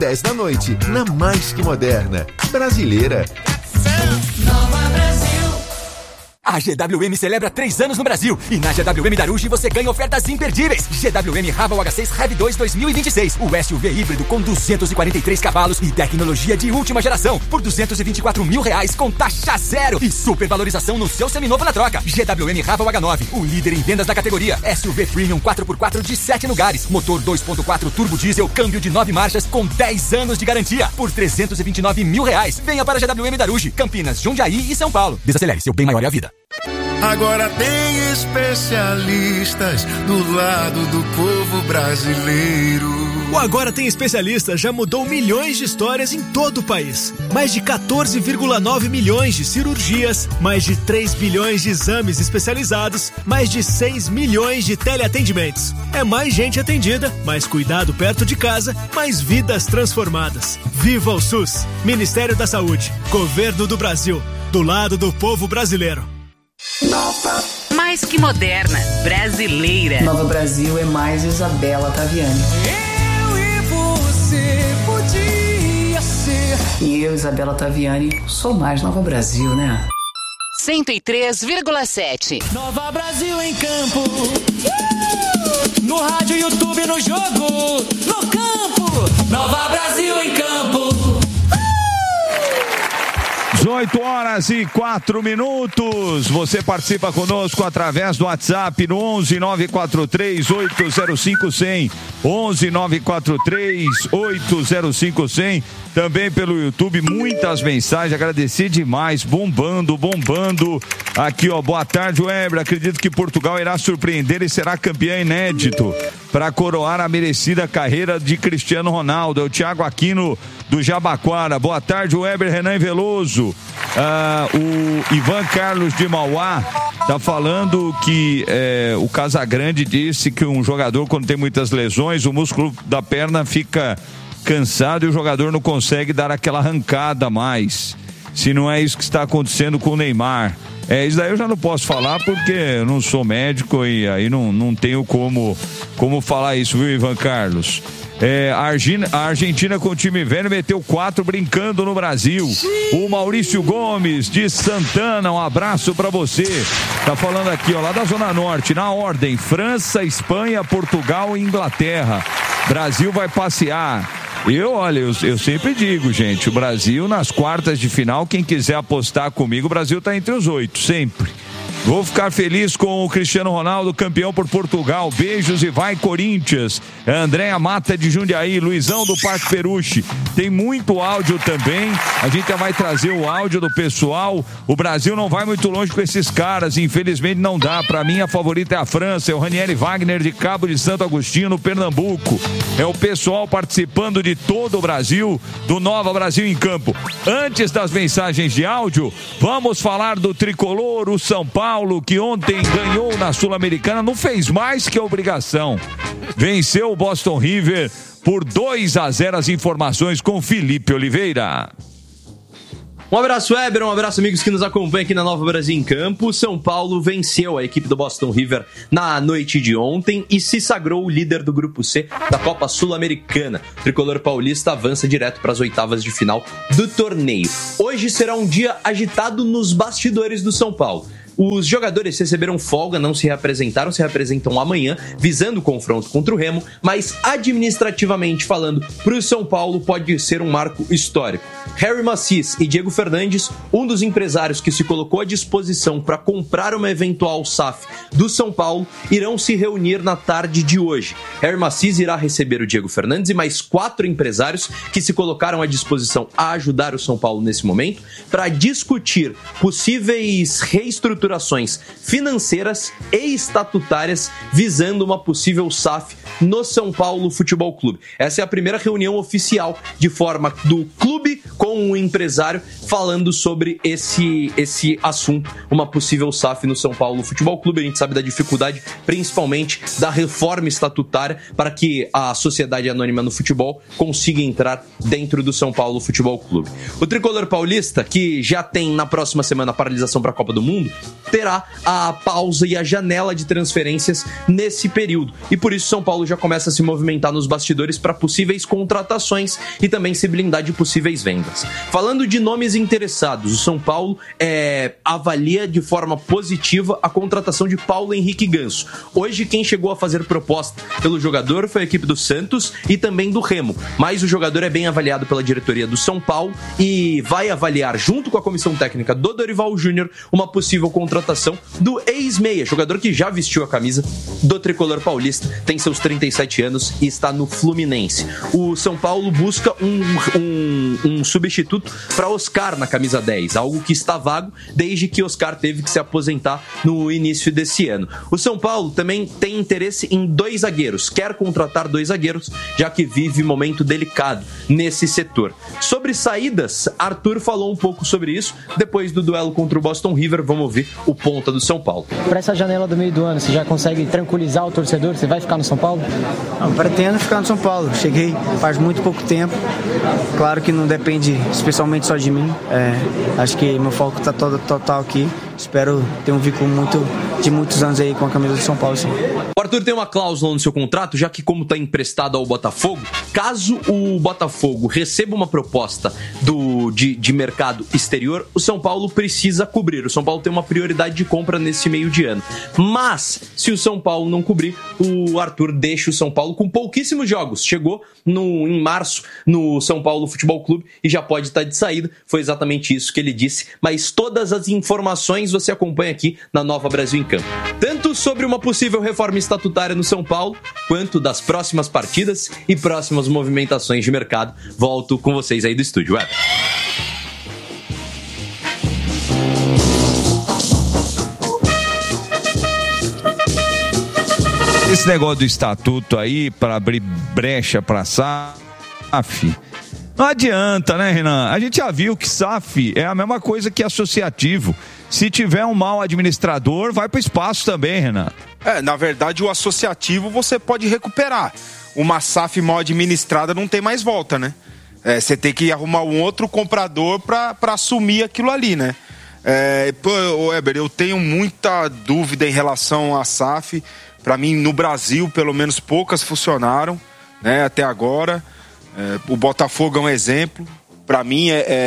10 da noite, na Mais Que Moderna, brasileira. A GWM celebra 3 anos no Brasil e na GWM Daruge você ganha ofertas imperdíveis. GWM Raval H6 Rev 2 2026, o SUV híbrido com 243 cavalos e tecnologia de última geração por R$224 mil com taxa zero e supervalorização no seu seminovo na troca. GWM Raval H9, o líder em vendas da categoria. SUV Premium 4x4 de 7 lugares, motor 2.4 turbo diesel, câmbio de 9 marchas com 10 anos de garantia por R$329 mil. Venha para a GWM Daruge, Campinas, Jundiaí e São Paulo. Desacelere, seu bem maior é a vida. Agora tem especialistas do lado do povo brasileiro. O Agora Tem Especialistas já mudou milhões de histórias em todo o país. Mais de 14,9 milhões de cirurgias, mais de 3 bilhões de exames especializados, mais de 6 milhões de teleatendimentos. É mais gente atendida, mais cuidado perto de casa, mais vidas transformadas. Viva o SUS! Ministério da Saúde, Governo do Brasil, do lado do povo brasileiro. Nova. Mais que moderna, brasileira. Nova Brasil é mais Isabela Taviani. Eu e você podia ser. E eu, Isabela Taviani, sou mais Nova Brasil, né? 103,7. Nova Brasil em campo. No rádio, YouTube, no jogo. No campo. Nova Brasil em campo. 18h04. Você participa conosco através do WhatsApp no 11 943 805 100. 11 943 805 100. Também pelo YouTube, muitas mensagens, agradecer demais, bombando. Aqui, ó, boa tarde, Weber. Acredito que Portugal irá surpreender e será campeão inédito para coroar a merecida carreira de Cristiano Ronaldo. É o Thiago Aquino do Jabaquara. Boa tarde, Weber, Renan Veloso. O Ivan Carlos de Mauá tá falando que o Casagrande disse que um jogador, quando tem muitas lesões, o músculo da perna fica cansado e o jogador não consegue dar aquela arrancada mais. Se não é isso que está acontecendo com o Neymar. Isso daí eu já não posso falar porque eu não sou médico e aí não tenho como falar isso, viu, Ivan Carlos? A Argentina com o time velho meteu 4 brincando no Brasil. O Maurício Gomes de Santana, um abraço pra você. Tá falando aqui, ó, lá da Zona Norte, na ordem: França, Espanha, Portugal e Inglaterra. Brasil vai passear. Eu sempre digo, gente, o Brasil nas quartas de final, quem quiser apostar comigo, o Brasil tá entre os 8, sempre. Vou ficar feliz com o Cristiano Ronaldo, campeão por Portugal. Beijos e vai Corinthians. Andréa Mata de Jundiaí, Luizão do Parque Peruche. Tem muito áudio também. A gente já vai trazer o áudio do pessoal. O Brasil não vai muito longe com esses caras. Infelizmente não dá. Pra mim a favorita é a França. É o Ranieri Wagner de Cabo de Santo Agostinho, no Pernambuco. É o pessoal participando de todo o Brasil, do Nova Brasil em Campo. Antes das mensagens de áudio, vamos falar do tricolor, o São Paulo, que ontem ganhou na Sul-Americana, não fez mais que a obrigação. Venceu o Boston River por 2-0. As informações com Felipe Oliveira. Um abraço, Weber, um abraço, amigos que nos acompanham aqui na Nova Brasil em Campo. São Paulo venceu a equipe do Boston River na noite de ontem e se sagrou o líder do Grupo C da Copa Sul-Americana. O tricolor paulista avança direto para as oitavas de final do torneio. Hoje será um dia agitado nos bastidores do São Paulo. Os jogadores receberam folga, não se reapresentaram, se reapresentam amanhã, visando o confronto contra o Remo, mas administrativamente falando, para o São Paulo pode ser um marco histórico. Harry Macis e Diego Fernandes, um dos empresários que se colocou à disposição para comprar uma eventual SAF do São Paulo, irão se reunir na tarde de hoje. Harry Macis irá receber o Diego Fernandes e mais 4 empresários que se colocaram à disposição a ajudar o São Paulo nesse momento para discutir possíveis reestruturações financeiras e estatutárias visando uma possível SAF no São Paulo Futebol Clube. Essa é a primeira reunião oficial de forma do clube com o empresário falando sobre esse assunto, uma possível SAF no São Paulo Futebol Clube. A gente sabe da dificuldade, principalmente da reforma estatutária, para que a Sociedade Anônima no Futebol consiga entrar dentro do São Paulo Futebol Clube. O tricolor paulista, que já tem na próxima semana a paralisação para a Copa do Mundo, terá a pausa e a janela de transferências nesse período. E por isso São Paulo já começa a se movimentar nos bastidores para possíveis contratações e também se blindar de possíveis vendas. Falando de nomes interessados, o São Paulo avalia de forma positiva a contratação de Paulo Henrique Ganso. Hoje quem chegou a fazer proposta pelo jogador foi a equipe do Santos e também do Remo, mas o jogador é bem avaliado pela diretoria do São Paulo e vai avaliar junto com a comissão técnica do Dorival Júnior uma possível contratação do ex-meia, jogador que já vestiu a camisa do tricolor paulista, tem seus 37 anos e está no Fluminense. O São Paulo busca um substituto para Oscar na camisa 10, algo que está vago desde que Oscar teve que se aposentar no início desse ano. O São Paulo também tem interesse em 2 zagueiros, quer contratar 2 zagueiros, já que vive momento delicado nesse setor. Sobre saídas, Arthur falou um pouco sobre isso depois do duelo contra o Boston River. Vamos ouvir o ponta do São Paulo. Para essa janela do meio do ano, você já consegue tranquilizar o torcedor? Você vai ficar no São Paulo? Eu pretendo ficar no São Paulo. Cheguei faz muito pouco tempo. Claro que não depende especialmente só de mim. Acho que meu foco está total aqui. Espero ter um vínculo de muitos anos aí com a camisa do São Paulo, sim. O Arthur tem uma cláusula no seu contrato, já que como está emprestado ao Botafogo, caso o Botafogo receba uma proposta de mercado exterior, o São Paulo precisa cobrir. O São Paulo tem uma prioridade de compra nesse meio de ano. Mas, se o São Paulo não cobrir, o Arthur deixa o São Paulo com pouquíssimos jogos. Chegou em março no São Paulo Futebol Clube e já pode estar de saída. Foi exatamente isso que ele disse. Mas todas as informações você acompanha aqui na Nova Brasil em Campo. Tanto sobre uma possível reforma estatutária no São Paulo, quanto das próximas partidas e próximas movimentações de mercado. Volto com vocês aí do estúdio. Esse negócio do estatuto aí, para abrir brecha para SAF, não adianta, né, Renan? A gente já viu que SAF é a mesma coisa que associativo. Se tiver um mau administrador, vai para o espaço também, Renan. Na verdade, o associativo você pode recuperar. Uma SAF mal administrada não tem mais volta, né? Você tem que arrumar um outro comprador para assumir aquilo ali, né? Weber, eu tenho muita dúvida em relação à SAF. Para mim, no Brasil, pelo menos poucas funcionaram, né, até agora. O Botafogo é um exemplo. Para mim,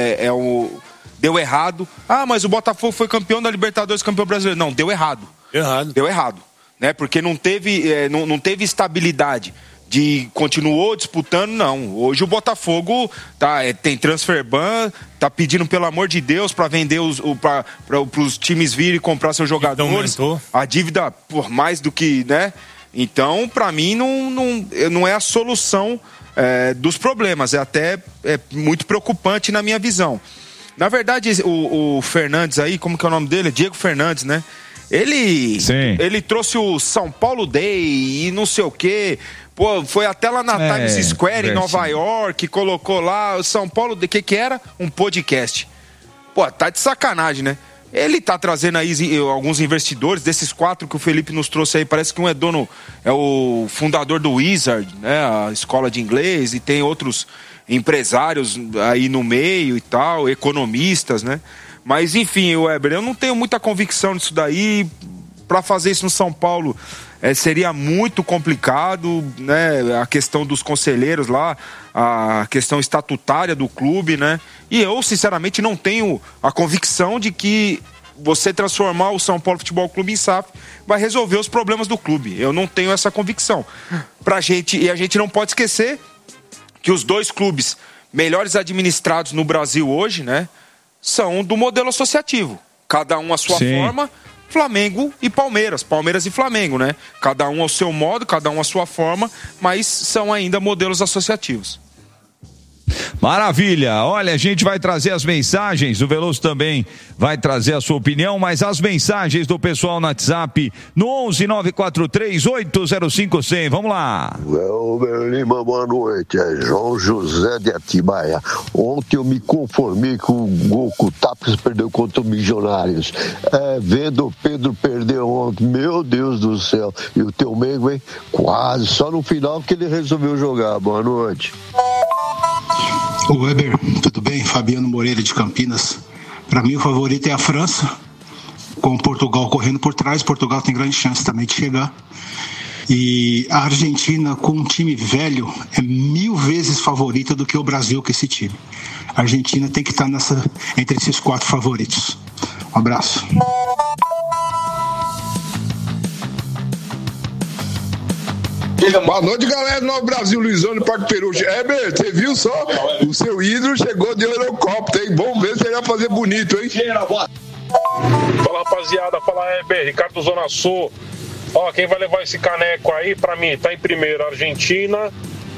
deu errado. Mas o Botafogo foi campeão da Libertadores, campeão brasileiro. Não, deu errado. Deu errado. Né, porque não teve estabilidade. Continuou disputando, não. Hoje o Botafogo tem transfer ban, tá pedindo pelo amor de Deus para vender para os times virem comprar seus jogadores. A dívida por mais do que, né? Então, para mim não é a solução dos problemas. É muito preocupante na minha visão. Na verdade, o Fernandes aí, como que é o nome dele? Diego Fernandes, né? Ele trouxe o São Paulo Day e não sei o quê. Pô, foi até lá na Times Square em Nova York, colocou lá o São Paulo, de que era? Um podcast. Pô, tá de sacanagem, né? Ele tá trazendo aí alguns investidores, desses 4 que o Felipe nos trouxe aí, parece que um é o fundador do Wizard, né? A escola de inglês, e tem outros empresários aí no meio e tal, economistas, né? Mas enfim, Weber, eu não tenho muita convicção nisso daí. Para fazer isso no São Paulo seria muito complicado, né? A questão dos conselheiros lá, a questão estatutária do clube, né? E eu, sinceramente, não tenho a convicção de que você transformar o São Paulo Futebol Clube em SAF vai resolver os problemas do clube. Eu não tenho essa convicção. E a gente não pode esquecer que os 2 clubes melhores administrados no Brasil hoje, né, são do modelo associativo. Cada um à sua forma. Flamengo e Palmeiras e Flamengo, né? Cada um ao seu modo, cada um à sua forma, mas são ainda modelos associativos. Maravilha, olha, a gente vai trazer as mensagens, o Veloso também vai trazer a sua opinião, mas as mensagens do pessoal no WhatsApp no 11-943-805-100, vamos lá. Welber Lima, boa noite, é João José de Atibaia. Ontem eu me conformei com o gol que o Tapas perdeu contra o Milionários, vendo o Pedro perder ontem, meu Deus do céu, e o teu Mengo, hein, quase, só no final que ele resolveu jogar, boa noite. Ô Weber, tudo bem? Fabiano Moreira de Campinas. Para mim o favorito é a França. com Portugal correndo por trás. Portugal tem grande chance também de chegar. E a Argentina, com um time velho, é 1000 vezes favorita do que o Brasil com esse time. A Argentina tem que estar entre esses 4 favoritos. Um abraço. Boa noite, galera do Novo Brasil, Luizão do Parque Peruche. Você viu só? O seu ídolo chegou de Eurocóptero, hein? Vamos ver se ele vai fazer bonito, hein? Fala, rapaziada. Fala, Ricardo Zona Sul. Ó, quem vai levar esse caneco aí, pra mim, tá em primeiro Argentina,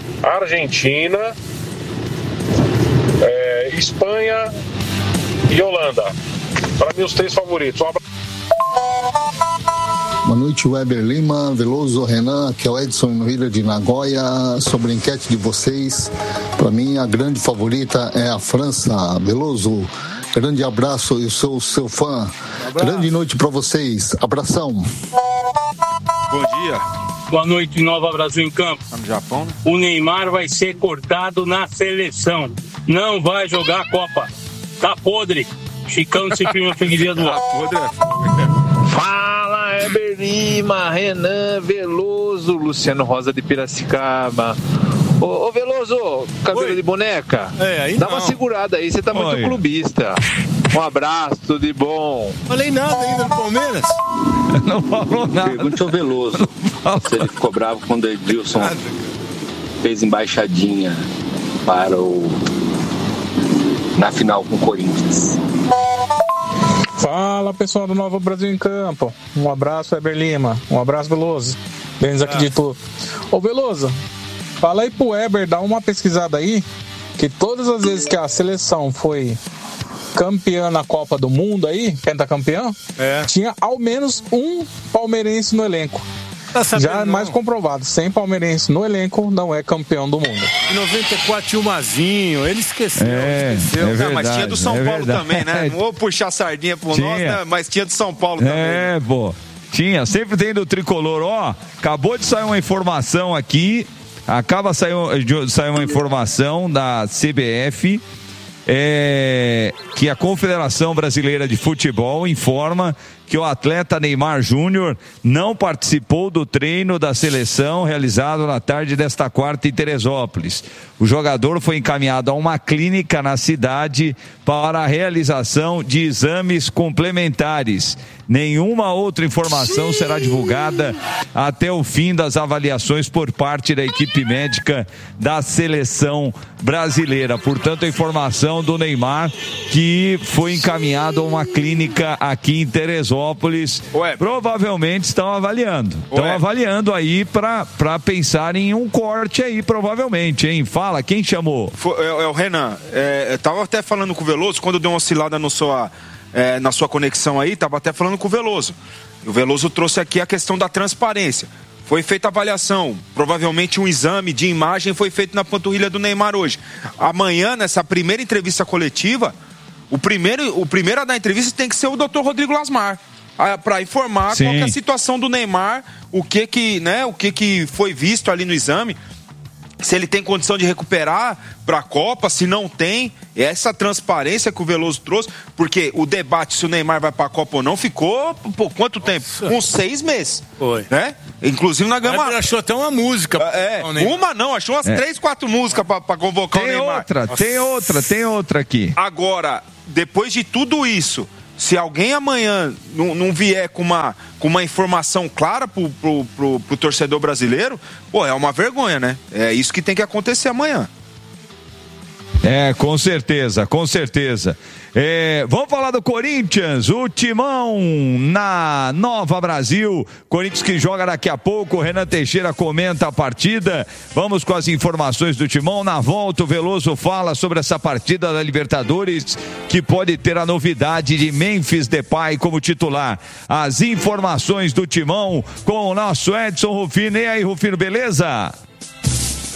Espanha e Holanda. Pra mim, os 3 favoritos. Um abraço. Boa noite, Weber Lima, Veloso, Renan, aqui é o Edson no Rio de Nagoya. Sobre a enquete de vocês, para mim a grande favorita é a França. Veloso, grande abraço, eu sou seu fã. Grande noite para vocês, abração. Bom dia. Boa noite, Nova Brasil em Campo. Tá no Japão, né? O Neymar vai ser cortado na seleção. Não vai jogar a Copa. Tá podre. Chicão de Ciprinha Freguesia do Alto. Fala, Heber Lima, Renan, Veloso, Luciano Rosa de Piracicaba. Ô Veloso, cabelo de boneca, dá uma segurada aí, você tá muito clubista. Um abraço, tudo de bom. Falei nada ainda no Palmeiras. Não falou nada. Pergunte ao Veloso se ele ficou bravo quando o Edilson fez embaixadinha para na final com o Corinthians. Fala, pessoal do Novo Brasil em Campo. Um abraço, Heber Lima. Um abraço, Veloso. Denis aqui de tudo. Ô, Veloso, fala aí pro Heber, dá uma pesquisada aí, que todas as vezes que a seleção foi campeã na Copa do Mundo aí, pentacampeã, tinha ao menos um palmeirense no elenco. Já é mais comprovado, sem palmeirense no elenco não é campeão do mundo. Em 94 tinha o Mazinho, ele esqueceu. Verdade, mas tinha do São Paulo também, né? Não vou puxar sardinha por nós, né? Mas tinha do São Paulo também. Pô. Tinha, sempre tem do tricolor. Ó, acabou de sair uma informação aqui. Acaba de sair uma informação da CBF. Que a Confederação Brasileira de Futebol informa que o atleta Neymar Júnior não participou do treino da seleção realizado na tarde desta quarta em Teresópolis. O jogador foi encaminhado a uma clínica na cidade para a realização de exames complementares. Nenhuma outra informação será divulgada até o fim das avaliações por parte da equipe médica da seleção brasileira. Portanto, a informação do Neymar que foi encaminhado a uma clínica aqui em Teresópolis. Provavelmente estão avaliando. Estão avaliando aí para pensar em um corte aí, provavelmente, hein? Fala, quem chamou? É o Renan. Eu tava até falando com o Veloso, quando deu uma oscilada na sua conexão aí, tava até falando com o Veloso. O Veloso trouxe aqui a questão da transparência. Foi feita a avaliação, provavelmente um exame de imagem foi feito na panturrilha do Neymar hoje. Amanhã, nessa primeira entrevista coletiva, o primeiro a dar entrevista tem que ser o Dr. Rodrigo Lasmar, para informar qual que é a situação do Neymar, o que foi visto ali no exame, se ele tem condição de recuperar para a Copa, se não tem. Essa transparência que o Veloso trouxe, porque o debate se o Neymar vai para a Copa ou não ficou por quanto tempo? Uns 6 meses. Foi. Né? Inclusive na Gama. Ele achou até uma música. Achou umas 3, 4 músicas para convocar o Neymar. Tem outra aqui. Agora, depois de tudo isso, se alguém amanhã não vier com uma informação clara pro torcedor brasileiro, é uma vergonha, né? É isso que tem que acontecer amanhã. Com certeza. Vamos falar do Corinthians, o Timão na Nova Brasil. Corinthians que joga daqui a pouco. O Renan Teixeira comenta a partida. Vamos com as informações do Timão. Na volta, o Veloso fala sobre essa partida da Libertadores, que pode ter a novidade de Memphis Depay como titular. As informações do Timão com o nosso Edson Rufino. E aí, Rufino, beleza?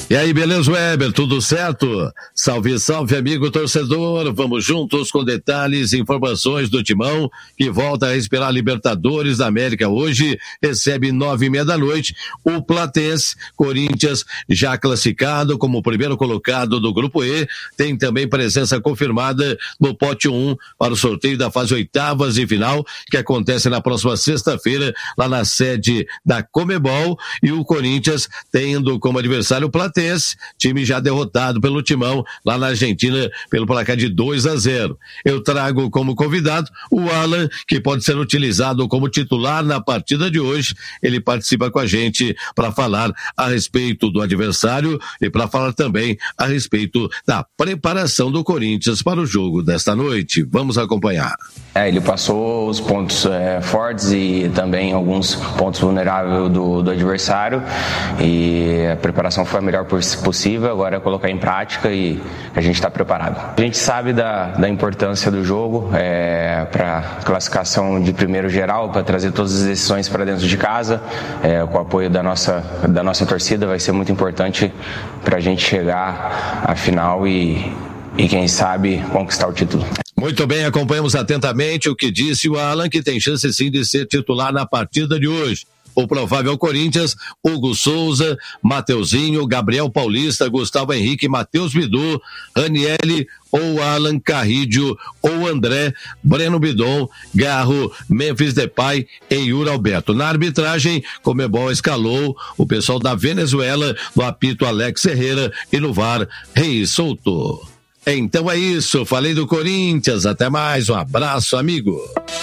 E aí, beleza, Weber? Tudo certo? Salve, salve, amigo torcedor. Vamos juntos com detalhes e informações do Timão, que volta a respirar Libertadores da América hoje. Recebe 9h30 da noite o Platense. Corinthians já classificado como o primeiro colocado do Grupo E. Tem também presença confirmada no pote 1 para o sorteio da fase oitavas de final, que acontece na próxima sexta-feira, lá na sede da Comebol. E o Corinthians tendo como adversário o Platense, time já derrotado pelo Timão lá na Argentina pelo placar de 2-0. Eu trago como convidado o Alan, que pode ser utilizado como titular na partida de hoje. Ele participa com a gente para falar a respeito do adversário e para falar também a respeito da preparação do Corinthians para o jogo desta noite. Vamos acompanhar. Ele passou os pontos fortes e também alguns pontos vulneráveis do adversário, e a preparação foi a melhor possível. Agora é colocar em prática e a gente está preparado. A gente sabe da importância do jogo para classificação de primeiro geral, para trazer todas as decisões para dentro de casa, com o apoio da nossa torcida. Vai ser muito importante para a gente chegar à final e quem sabe conquistar o título. Muito bem, acompanhamos atentamente o que disse o Alan, que tem chance sim de ser titular na partida de hoje. O provável Corinthians: Hugo Souza, Mateuzinho, Gabriel Paulista, Gustavo Henrique, Matheus Bidu, Ranieri ou Alan Carrídio ou André, Breno Bidon, Garro, Memphis Depay e Yuri Alberto. Na arbitragem, Comebol escalou o pessoal da Venezuela, no apito Alex Herrera e no VAR Reis Souto. Então é isso, falei do Corinthians, até mais, um abraço, amigo.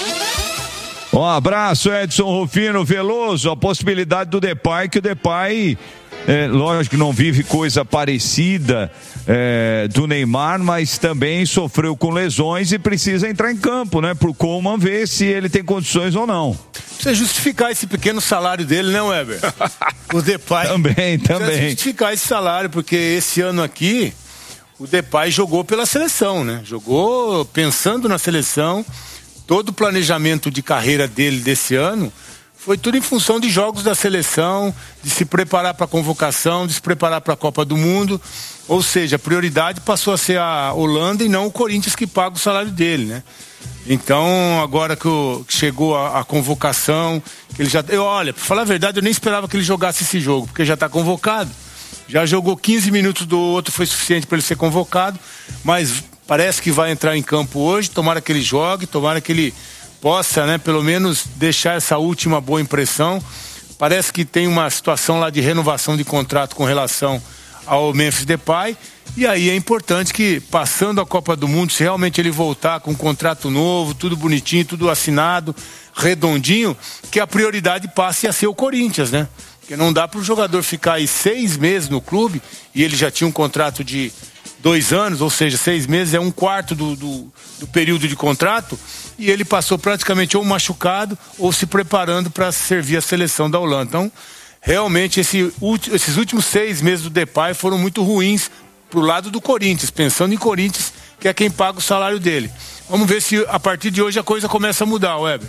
Um abraço, Edson Rufino. Veloso, a possibilidade do Depay, que o Depay, lógico que não vive coisa parecida do Neymar, mas também sofreu com lesões e precisa entrar em campo, né? Pro Koeman ver se ele tem condições ou não. Precisa justificar esse pequeno salário dele, né, Weber? O Depay. Também. Precisa justificar esse salário, porque esse ano aqui o Depay jogou pela seleção, né? Jogou pensando na seleção. Todo o planejamento de carreira dele desse ano foi tudo em função de jogos da seleção, de se preparar para a convocação, de se preparar para a Copa do Mundo. Ou seja, a prioridade passou a ser a Holanda e não o Corinthians, que paga o salário dele, né? Então, agora que chegou a convocação, ele já... Olha, para falar a verdade, eu nem esperava que ele jogasse esse jogo, porque já está convocado. Já jogou 15 minutos do outro, foi suficiente para ele ser convocado, mas parece que vai entrar em campo hoje. Tomara que ele jogue, tomara que ele possa, né, pelo menos deixar essa última boa impressão. Parece que tem uma situação lá de renovação de contrato com relação ao Memphis Depay, e aí é importante que, passando a Copa do Mundo, se realmente ele voltar com um contrato novo, tudo bonitinho, tudo assinado, redondinho, que a prioridade passe a ser o Corinthians, né? Porque não dá para o jogador ficar aí 6 meses no clube, e ele já tinha um contrato de 2 anos, ou seja, 6 meses é 1/4 do período de contrato, e ele passou praticamente ou machucado ou se preparando para servir a seleção da Holanda. Então, realmente, esses últimos 6 meses do Depay foram muito ruins pro lado do Corinthians, pensando em Corinthians, que é quem paga o salário dele. Vamos ver se a partir de hoje a coisa começa a mudar, Weber.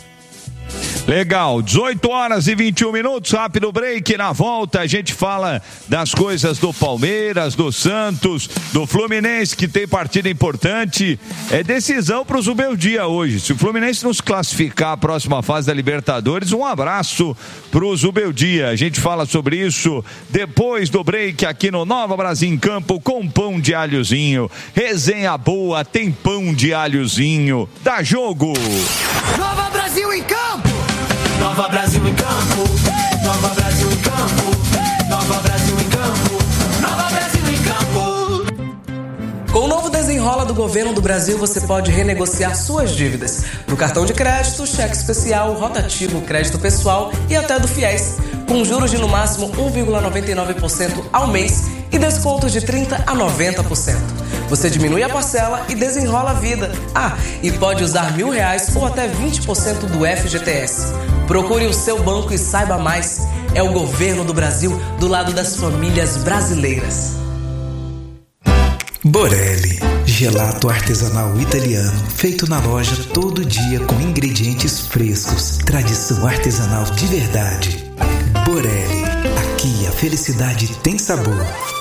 Legal, 18h21, rápido break. Na volta a gente fala das coisas do Palmeiras, do Santos, do Fluminense, que tem partida importante. É decisão para o Zubeldia hoje. Se o Fluminense nos classificar a próxima fase da Libertadores, um abraço para o Zubeldia. A gente fala sobre isso depois do break aqui no Nova Brasil em Campo, com pão de alhozinho. Resenha boa, tem pão de alhozinho. Dá jogo! Nova Brasil em Campo! Nova Brasil em Campo! Nova Brasil em Campo! Nova Brasil em Campo! Nova Brasil em Campo! Com o novo Desenrola do Governo do Brasil, você pode renegociar suas dívidas no cartão de crédito, cheque especial, rotativo, crédito pessoal e até do FIES, com juros de no máximo 1,99% ao mês e descontos de 30% a 90%. Você diminui a parcela e desenrola a vida. E pode usar R$1.000 ou até 20% do FGTS. Procure o seu banco e saiba mais. É o Governo do Brasil do lado das famílias brasileiras. Borelli, gelato artesanal italiano, feito na loja todo dia com ingredientes frescos, tradição artesanal de verdade. Borelli, aqui Aqui a felicidade tem sabor.